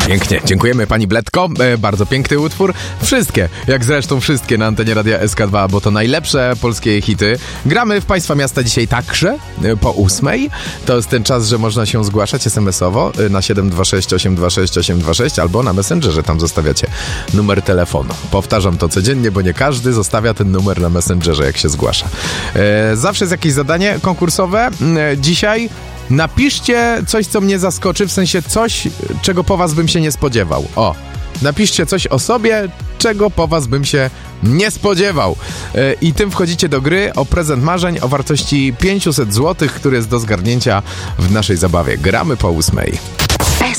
Pięknie, dziękujemy pani Bledko, bardzo piękny utwór. Wszystkie, jak zresztą wszystkie na antenie Radia SK2, bo to najlepsze polskie hity. Gramy w Państwa Miasta dzisiaj także po 8:00. To jest ten czas, że można się zgłaszać SMS-owo na 726 826 826 albo na Messengerze, tam zostawiacie numer telefonu. Powtarzam to codziennie, bo nie każdy zostawia ten numer na Messengerze, jak się zgłasza. Zawsze jest jakieś zadanie konkursowe. Dzisiaj napiszcie coś, co mnie zaskoczy, w sensie coś, czego po was bym się nie spodziewał. O, napiszcie coś o sobie, czego po was bym się nie spodziewał. I tym wchodzicie do gry o prezent marzeń o wartości 500 zł, który jest do zgarnięcia w naszej zabawie. Gramy po 8:00.